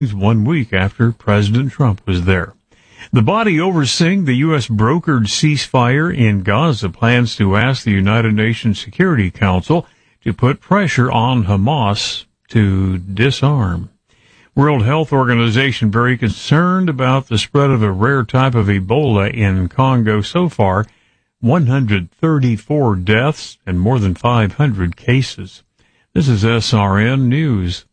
1 week after President Trump was there. The body overseeing the U.S. brokered ceasefire in Gaza plans to ask the United Nations Security Council to put pressure on Hamas to disarm. World Health Organization very concerned about the spread of a rare type of Ebola in Congo. So far, 134 deaths and more than 500 cases. This is SRN News.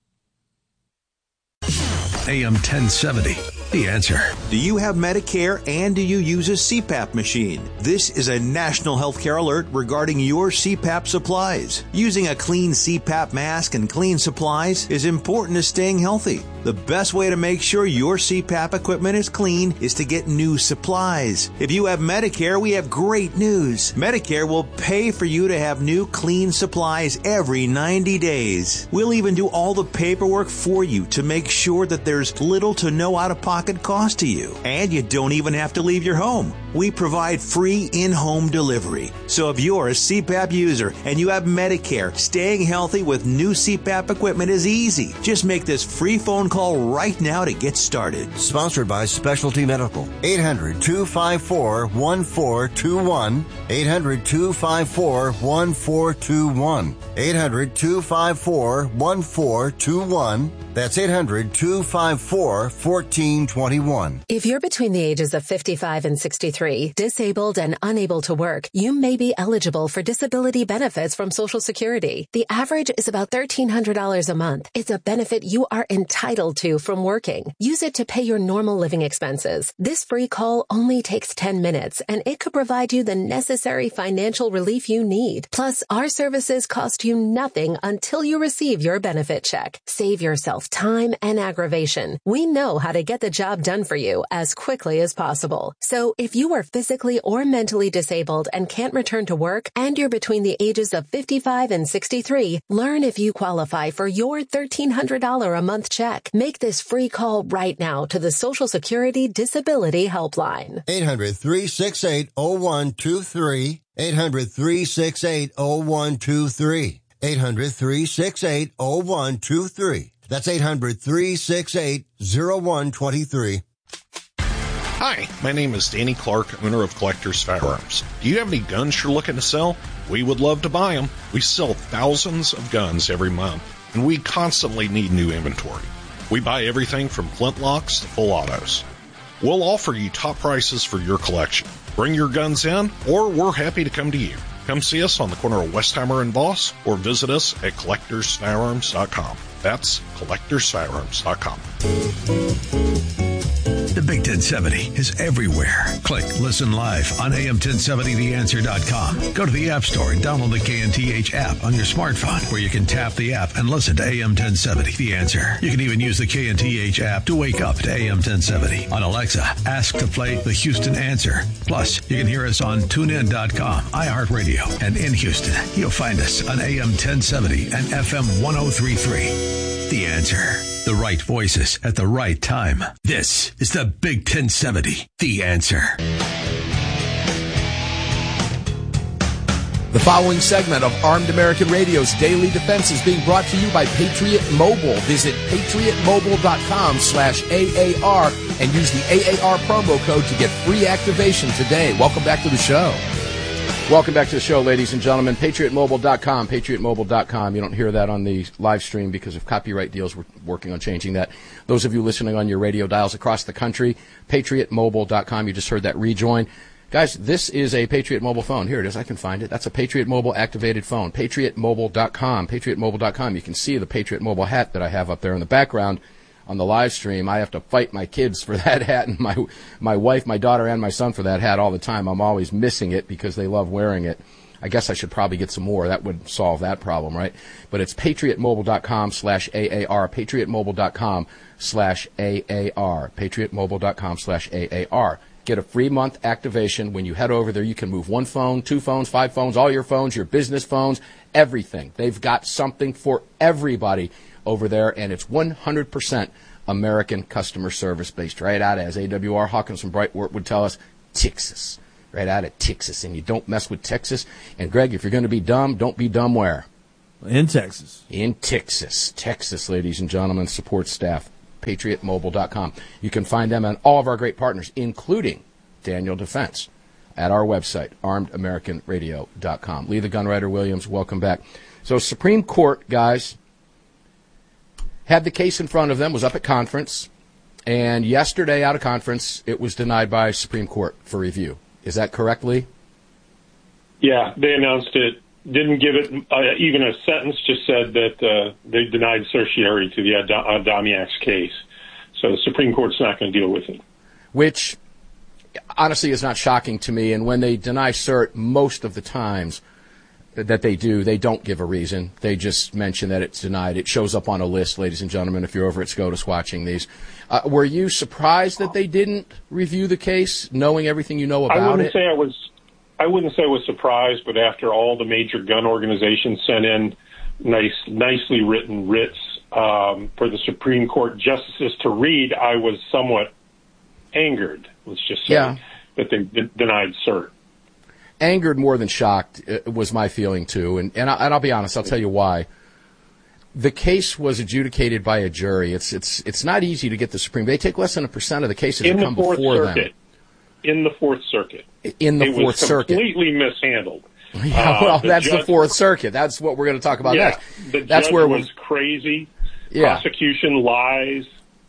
AM 1070. The Answer. Do you have Medicare and do you use a CPAP machine? This is a national healthcare alert regarding your CPAP supplies. Using a clean CPAP mask and clean supplies is important to staying healthy. The best way to make sure your CPAP equipment is clean is to get new supplies. If you have Medicare, we have great news. Medicare will pay for you to have new clean supplies every 90 days. We'll even do all the paperwork for you to make sure that there's little to no out-of-pocket cost to you. And you don't even have to leave your home. We provide free in-home delivery. So if you're a CPAP user and you have Medicare, staying healthy with new CPAP equipment is easy. Just make this free phone call right now to get started. Sponsored by Specialty Medical. 800-254-1421. 800-254-1421. 800-254-1421. That's 800-254-1421. If you're between the ages of 55 and 63, disabled and unable to work, you may be eligible for disability benefits from Social Security. The average is about $1,300 a month. It's a benefit you are entitled to from working. Use it to pay your normal living expenses. This free call only takes 10 minutes, and it could provide you the necessary financial relief you need. Plus, our services cost you nothing until you receive your benefit check. Save yourself time and aggravation. We know how to get the job done for you as quickly as possible. So if you are physically or mentally disabled and can't return to work, and you're between the ages of 55 and 63, learn if you qualify for your $1,300 a month check. Make this free call right now to the Social Security Disability Helpline. 800-368-0123. 800-368-0123. 800-368-0123. That's 800-368-0123. Hi, my name is Danny Clark, owner of Collector's Firearms. Do you have any guns you're looking to sell? We would love to buy them. We sell thousands of guns every month, and we constantly need new inventory. We buy everything from flintlocks to full autos. We'll offer you top prices for your collection. Bring your guns in, or we're happy to come to you. Come see us on the corner of Westheimer and Voss, or visit us at collectorsfirearms.com. That's collectorsfirearms.com. The Big 1070 is everywhere. Click Listen Live on AM1070theanswer.com. Go to the App Store and download the KNTH app on your smartphone, where you can tap the app and listen to AM1070 The Answer. You can even use the KNTH app to wake up to AM1070. On Alexa, ask to play the Houston Answer. Plus, you can hear us on TuneIn.com, iHeartRadio, and in Houston, you'll find us on AM1070 and FM 1033. The Answer. The right voices at the right time. This is the Big 1070. The Answer. The following segment of Armed American Radio's Daily Defense is being brought to you by Patriot Mobile. Visit patriotmobile.com/AAR and use the AAR promo code to get free activation today. Welcome back to the show. Welcome back to the show, ladies and gentlemen. PatriotMobile.com, PatriotMobile.com. You don't hear that on the live stream because of copyright deals. We're working on changing that. Those of you listening on your radio dials across the country, PatriotMobile.com. You just heard that rejoin. Guys, this is a Patriot Mobile phone. Here it is. I can find it. That's a Patriot Mobile activated phone. PatriotMobile.com. PatriotMobile.com. You can see the Patriot Mobile hat that I have up there in the background. On the live stream, I have to fight my kids for that hat, and my wife, my daughter, and my son for that hat all the time. I'm always missing it because they love wearing it. I guess I should probably get some more. That would solve that problem, right? But it's patriotmobile.com/AAR, patriotmobile.com/AAR, patriotmobile.com/AAR. Get a free month activation. When you head over there, you can move one phone, two phones, 5 phones, all your phones, your business phones, everything. They've got something for everybody over there, and it's 100% American customer service based, right out as AWR Hawkins from Brightwort would tell us, Texas, right out of Texas. And you don't mess with Texas. And Greg, if you're going to be dumb, don't be dumb where? In Texas. In Texas. Texas, ladies and gentlemen, support staff. patriotmobile.com. You can find them and all of our great partners, including Daniel Defense, at our website, armedamericanradio.com. Lee the Gunwriter Williams, welcome back. So Supreme Court, guys, had the case in front of them, was up at conference, and yesterday out of conference, it was denied by Supreme Court for review. Is that correct, Lee? Yeah, they announced it, didn't give it even a sentence, just said that they denied certiorari to the Adamiak's case. So the Supreme Court's not going to deal with it. Which, honestly, is not shocking to me. And when they deny cert, most of the times that they do, they don't give a reason. They just mention that it's denied. It shows up on a list, ladies and gentlemen, if you're over at SCOTUS watching these. Were you surprised that they didn't review the case, knowing everything you know about it? I wouldn't say I was surprised, but after all the major gun organizations sent in nicely written writs for the Supreme Court justices to read, I was somewhat angered, let's just say, that they denied cert. Angered more than shocked was my feeling, too. And I'll be honest, I'll tell you why. The case was adjudicated by a jury. It's not easy to get the Supreme. They take less than 1% of the cases that come before them. In the Fourth Circuit. In the Fourth Circuit. It was completely mishandled. Yeah, well, that's the Fourth Circuit. That's what we're going to talk about next. The judge was crazy. Prosecution lies.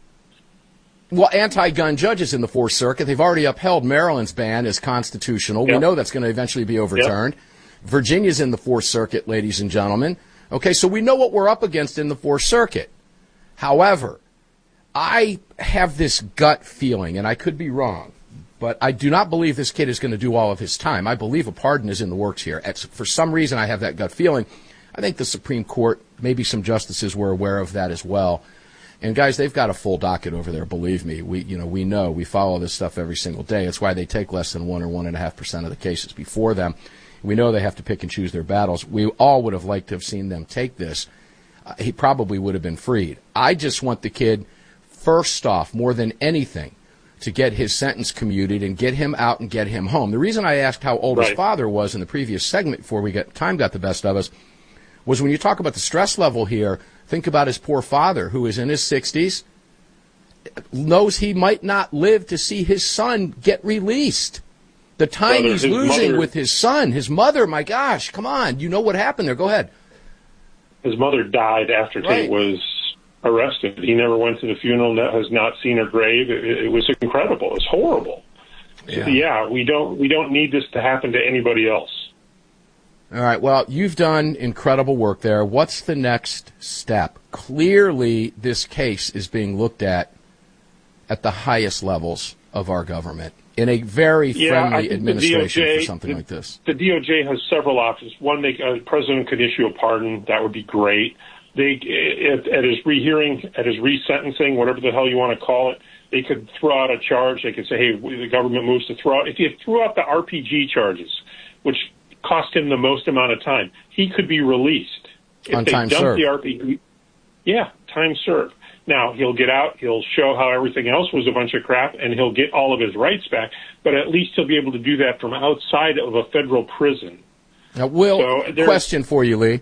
Well, anti-gun judges in the Fourth Circuit, they've already upheld Maryland's ban as constitutional. We know that's going to eventually be overturned. Virginia's in the Fourth Circuit, ladies and gentlemen. Okay, so we know what we're up against in the Fourth Circuit. However, I have this gut feeling, and I could be wrong, but I do not believe this kid is going to do all of his time. I believe a pardon is in the works here. For some reason, I have that gut feeling. I think the Supreme Court, maybe some justices were aware of that as well. And guys, they've got a full docket over there. Believe me, we know, we follow this stuff every single day. It's why they take less than 1 or 1.5% of the cases before them. We know they have to pick and choose their battles. We all would have liked to have seen them take this. He probably would have been freed. I just want the kid, first off, more than anything, to get his sentence commuted and get him out and get him home. The reason I asked how old his father was in the previous segment before time got the best of us was when you talk about the stress level here, think about his poor father who is in his 60s, knows he might not live to see his son get released. The time he's losing with his son, his mother, my gosh, come on. You know what happened there. Go ahead. His mother died after Tate was arrested. He never went to the funeral, has not seen her grave. It was incredible. It's horrible. We don't need this to happen to anybody else. All right, well, you've done incredible work there. What's the next step? Clearly, this case is being looked at the highest levels of our government in a very friendly administration for something like this. The DOJ has several options. One, the president could issue a pardon. That would be great. At his rehearing, at his resentencing, whatever the hell you want to call it, they could throw out a charge. They could say, hey, the government moves to throw out. If you threw out the RPG charges, which cost him the most amount of time, he could be released. On time served. Time served. Now, he'll get out, he'll show how everything else was a bunch of crap, and he'll get all of his rights back, but at least he'll be able to do that from outside of a federal prison. Now, question for you, Lee.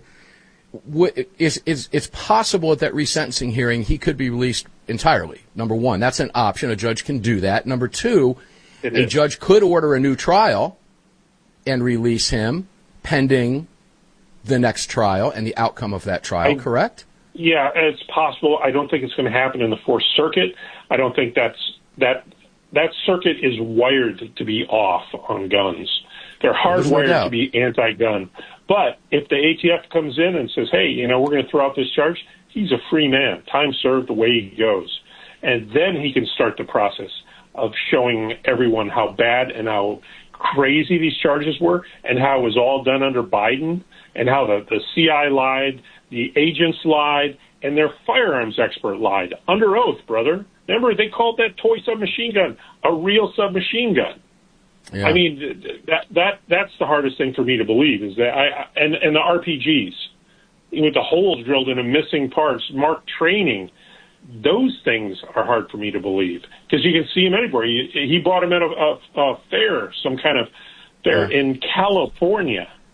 It's possible at that resentencing hearing he could be released entirely. Number one, that's an option. A judge can do that. Number two, a judge could order a new trial and release him pending the next trial and the outcome of that trial, correct? Yeah, it's possible. I don't think it's going to happen in the Fourth Circuit. I don't think that circuit is wired to be off on guns. They're hardwired to be anti-gun. But if the ATF comes in and says, hey, we're going to throw out this charge, he's a free man. Time served, away he goes. And then he can start the process of showing everyone how bad and how crazy these charges were and how it was all done under Biden and how the CI lied, the agents lied, and their firearms expert lied. Under oath, brother. Remember, they called that toy submachine gun a real submachine gun. Yeah. I mean, that's the hardest thing for me to believe is that and the RPGs with the holes drilled in them, missing parts, marked training. Those things are hard for me to believe because you can see him anywhere. He bought him at a fair, some kind of fair in California.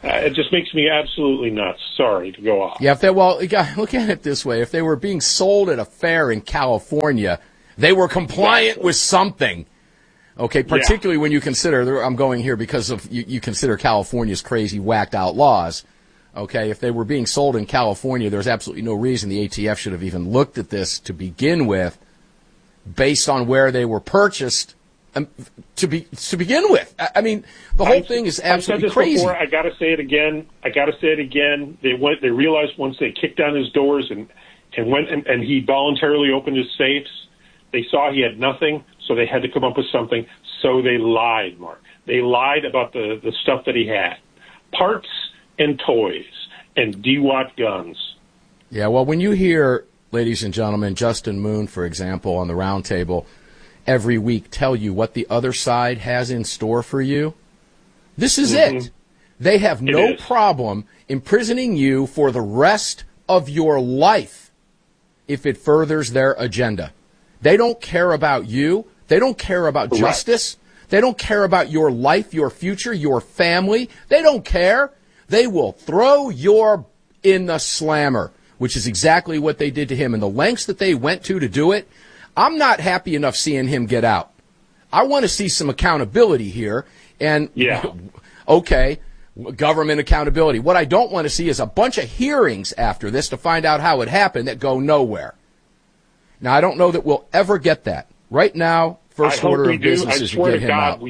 It just makes me absolutely nuts. Sorry to go off. Yeah, look at it this way. If they were being sold at a fair in California, they were compliant with something. Okay, particularly when you consider, I'm going here because of you consider California's crazy, whacked out laws. Okay, if they were being sold in California, there's absolutely no reason the ATF should have even looked at this to begin with, based on where they were purchased to begin with. I mean, the whole thing is absolutely crazy. Before, I got to say it again. They realized once they kicked down his doors and went and he voluntarily opened his safes, they saw he had nothing, so they had to come up with something. So they lied, Mark. They lied about the stuff that he had. Parts and toys and DWAT guns. Yeah, well, when you hear, ladies and gentlemen, Justin Moon, for example, on the roundtable every week tell you what the other side has in store for you, this is it. They have no problem imprisoning you for the rest of your life if it furthers their agenda. They don't care about you. They don't care about justice. They don't care about your life, your future, your family. They don't care. They will throw you in the slammer, which is exactly what they did to him. And the lengths that they went to do it, I'm not happy enough seeing him get out. I want to see some accountability here. And, okay, government accountability. What I don't want to see is a bunch of hearings after this to find out how it happened that go nowhere. Now, I don't know that we'll ever get that. Right now, first order of business is to get him out.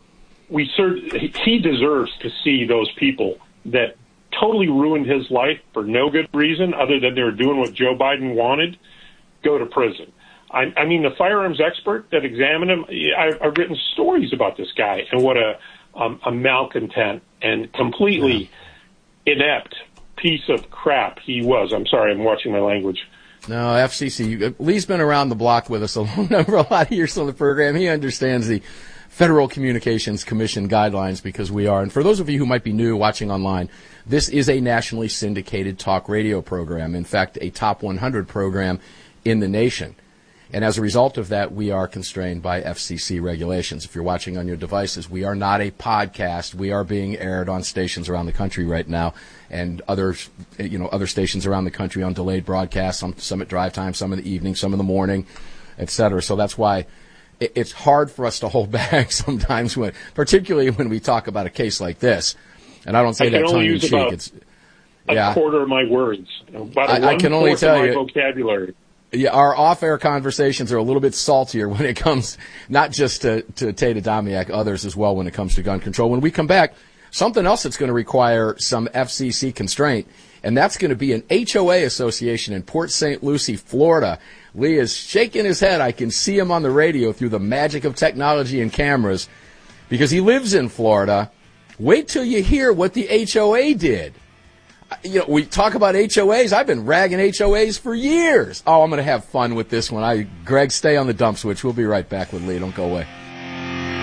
He deserves to see those people that totally ruined his life for no good reason other than they were doing what Joe Biden wanted, go to prison. I mean, the firearms expert that examined him, I've written stories about this guy and what a malcontent and completely inept piece of crap he was. I'm sorry, I'm watching my language. No, FCC. Lee's been around the block with us a lot of years on the program. He understands the Federal Communications Commission guidelines because we are. And for those of you who might be new watching online, this is a nationally syndicated talk radio program. In fact, a top 100 program in the nation. And as a result of that, we are constrained by FCC regulations. If you're watching on your devices, we are not a podcast. We are being aired on stations around the country right now, and other stations around the country on delayed broadcasts, some at drive time, some in the evening, some in the morning, et cetera. So that's why it's hard for us to hold back sometimes, particularly when we talk about a case like this. And I don't say that tongue in cheek. It's a quarter of my words. I can only tell you vocabulary. Yeah, our off-air conversations are a little bit saltier when it comes not just to Tate Adamiak, others as well when it comes to gun control. When we come back, something else that's going to require some FCC constraint, and that's going to be an HOA association in Port St. Lucie, Florida. Lee is shaking his head. I can see him on the radio through the magic of technology and cameras because he lives in Florida. Wait till you hear what the HOA did. You know, we talk about HOAs. I've been ragging HOAs for years. Oh, I'm going to have fun with this one. Greg, stay on the dump switch. We'll be right back with Lee. Don't go away.